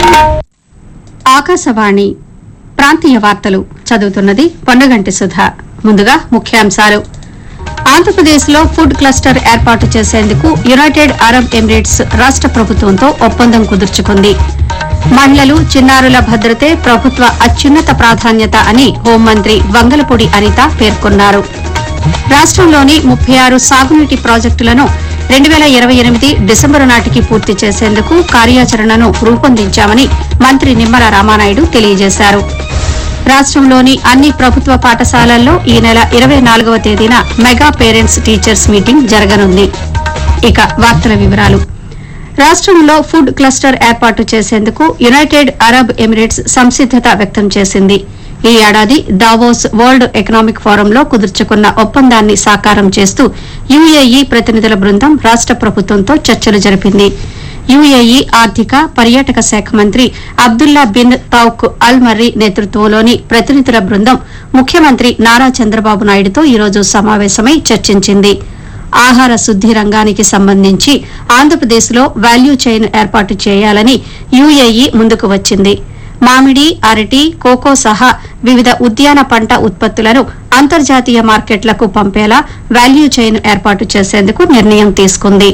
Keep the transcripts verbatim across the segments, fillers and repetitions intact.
ఆకాశవాణి ప్రాంతీయ వార్తలు చదువుతున్నది పొన్నగంటి సుధా. ముందుగా ముఖ్యాంశాలు. ఆంధ్రప్రదేశ్లో ఫుడ్ క్లస్టర్ ఏర్పాటు చేసేందుకు యునైటెడ్ అరబ్ ఎమిరేట్స్ రాష్ట ప్రభుత్వంతో ఒప్పందం కుదుర్చుకుంది. మహిళలు, చిన్నారుల భద్రతే ప్రభుత్వ అత్యున్నత ప్రాధాన్యత అని హోంమంత్రి వంగలపూడి అనిత పేర్కొన్నారు. రాష్టంలోని ముప్పై ఆరు సాగునీటి ప్రాజెక్టులను రెండు పేల ఇరవై ఎనిమిది డిసెంబరు నాటికి పూర్తి చేసేందుకు కార్యాచరణను రూపొందించామని మంత్రి నిమ్మల రామానాయుడు తెలియజేశారు. రాష్టంలోని అన్ని ప్రభుత్వ పాఠశాలల్లో ఈ నెల ఇరవై నాలుగవ తేదీన మెగా పేరెంట్స్ టీచర్స్ మీటింగ్ జరగనుంది. ఇక వార్తల వివరాలు. రాష్టంలో ఫుడ్ క్లస్టర్ ఏర్పాటు చేసేందుకు యునైటెడ్ అరబ్ ఎమిరేట్స్ సంసిద్దత వ్యక్తం చేసింది. ఈ ఏడాది దావోస్ వరల్డ్ ఎకనామిక్ ఫోరంలో కుదుర్చుకున్న ఒప్పందాన్ని సాకారం చేస్తూ యుఏఈ ప్రతినిధుల బృందం రాష్ట ప్రభుత్వంతో చర్చలు జరిపింది. యుఏఈ ఆర్థిక, పర్యాటక శాఖ మంత్రి అబ్దుల్లా బిన్ తౌక్ అల్ మర్రి నేతృత్వంలోని ప్రతినిధుల బృందం ముఖ్యమంత్రి నారా చంద్రబాబు నాయుడుతో ఈ రోజు సమావేశమై చర్చించింది. ఆహార శుద్ది రంగానికి సంబంధించి ఆంధ్రప్రదేశ్లో వాల్యూ చైన్ ఏర్పాటు చేయాలని యుఏఈ ముందుకు వచ్చింది. మామిడి, అరటి, కోకో సహా వివిధ ఉద్యాన పంట ఉత్పత్తులను అంతర్జాతీయ మార్కెట్లకు పంపేలా వాల్యూ చైన్ ఏర్పాటు చేసేందుకు నిర్ణయం తీసుకుంది.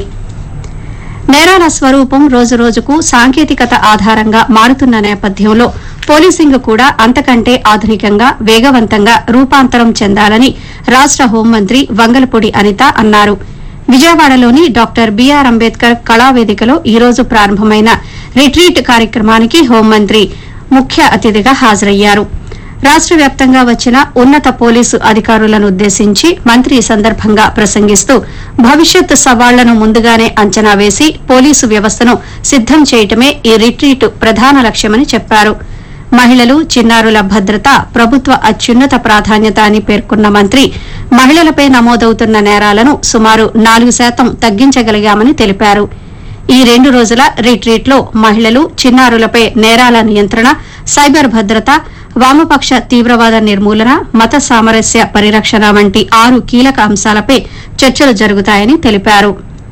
నేరాల స్వరూపం రోజురోజుకు సాంకేతికత ఆధారంగా మారుతున్న నేపథ్యంలో పోలీసింగ్ కూడా అంతకంటే ఆధునికంగా, వేగవంతంగా రూపాంతరం చెందాలని రాష్ట హోంమంత్రి వంగలపూడి అనిత అన్నారు. విజయవాడలోని డాక్టర్ బీఆర్ అంబేద్కర్ కళావేదికలో ఈ రోజు ప్రారంభమైన రిట్రీట్ కార్యక్రమానికి హోంమంత్రి ముఖ్య అతిథిగా హాజరయ్యారు. రాష్ట వ్యాప్తంగా వచ్చిన ఉన్నత పోలీసు అధికారులను ఉద్దేశించి మంత్రి ఈ సందర్భంగా ప్రసంగిస్తూ భవిష్యత్ సవాళ్లను ముందుగానే అంచనా వేసి పోలీసు వ్యవస్థను సిద్దం చేయటమే ఈ రిట్రీట్ ప్రధాన లక్ష్యమని చెప్పారు. మహిళలు, చిన్నారుల భద్రత ప్రభుత్వ అత్యున్నత ప్రాధాన్యత అని పేర్కొన్న మంత్రి మహిళలపై నమోదవుతున్న నేరాలను సుమారు నాలుగు శాతం తగ్గించగలిగామని తెలిపారు. ఈ రెండు రోజుల రిట్రీట్లో మహిళలు, చిన్నారులపై నేరాల నియంత్రణ, సైబర్ భద్రత, వామపక్ష తీవ్రవాద నిర్మూలన, మత సామరస్య పరిరక్షణ వంటి ఆరు కీలక అంశాలపై చర్చలు జరుగుతాయని తెలిపారు.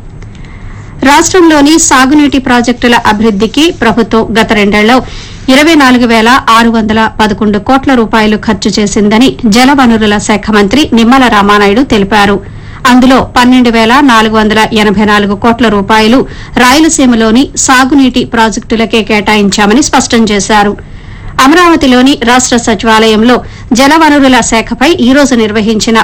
రాష్టంలోని సాగునీటి ప్రాజెక్టుల అభివృద్దికి ప్రభుత్వం గత రెండేళ్లలో ఇరవై నాలుగు పేల ఆరు వందల పదకొండు కోట్ల రూపాయలు ఖర్చు చేసిందని జలవనరుల శాఖ మంత్రి నిమ్మల రామానాయుడు తెలిపారు. అందులో పన్నెండు పేల నాలుగు వందల ఎనబై నాలుగు కోట్ల రూపాయలు రాయలసీమలోని సాగునీటి ప్రాజెక్టులకే కేటాయించామని స్పష్టం చేశారు. అమరావతిలోని రాష్ట సచివాలయంలో జలవనరుల శాఖపై ఈ రోజు నిర్వహించిన